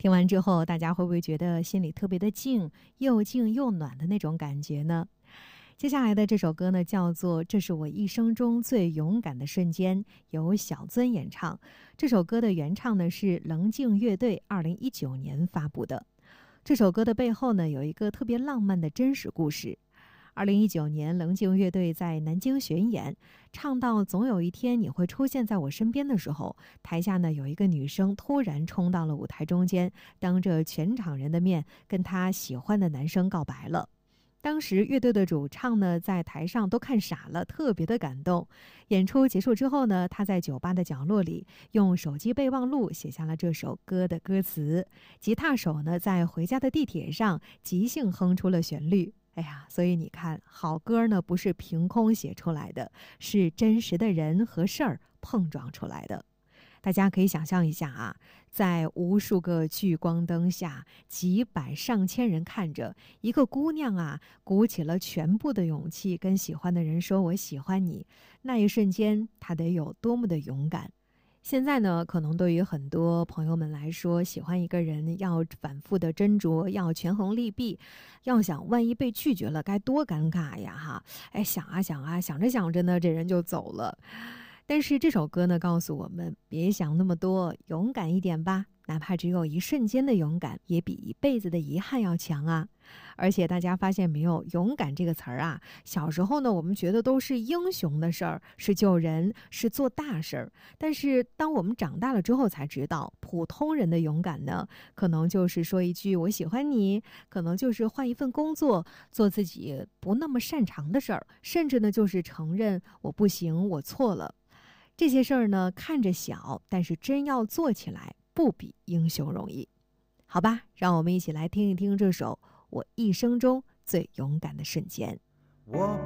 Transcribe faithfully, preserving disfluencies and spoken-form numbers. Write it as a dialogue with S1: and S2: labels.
S1: 听完之后，大家会不会觉得心里特别的静，又静又暖的那种感觉呢？接下来的这首歌呢，叫做《这是我一生中最勇敢的瞬间》，由小尊演唱。这首歌的原唱呢是棱镜乐队二零一九年发布的。这首歌的背后呢，有一个特别浪漫的真实故事。二零一九年，棱镜乐队在南京巡演，唱到总有一天你会出现在我身边的时候，台下呢有一个女生突然冲到了舞台中间，当着全场人的面跟她喜欢的男生告白了。当时乐队的主唱呢在台上都看傻了，特别的感动。演出结束之后呢，他在酒吧的角落里用手机备忘录写下了这首歌的歌词，吉他手呢在回家的地铁上即兴哼出了旋律。哎呀，所以你看，好歌呢不是凭空写出来的，是真实的人和事儿碰撞出来的。大家可以想象一下啊，在无数个聚光灯下，几百上千人看着，一个姑娘啊，鼓起了全部的勇气跟喜欢的人说我喜欢你，那一瞬间她得有多么的勇敢。现在呢，可能对于很多朋友们来说，喜欢一个人要反复的斟酌，要权衡利弊，要想万一被拒绝了该多尴尬呀哈！哎，想啊想啊，想着想着呢，这人就走了。但是这首歌呢，告诉我们别想那么多，勇敢一点吧，哪怕只有一瞬间的勇敢，也比一辈子的遗憾要强啊。而且大家发现没有，勇敢这个词儿啊，小时候呢我们觉得都是英雄的事儿，是救人，是做大事儿。但是当我们长大了之后才知道，普通人的勇敢呢，可能就是说一句我喜欢你，可能就是换一份工作，做自己不那么擅长的事儿，甚至呢就是承认我不行，我错了。这些事儿呢看着小，但是真要做起来不比英雄容易。好吧，让我们一起来听一听这首我一生中最勇敢的瞬间。
S2: 我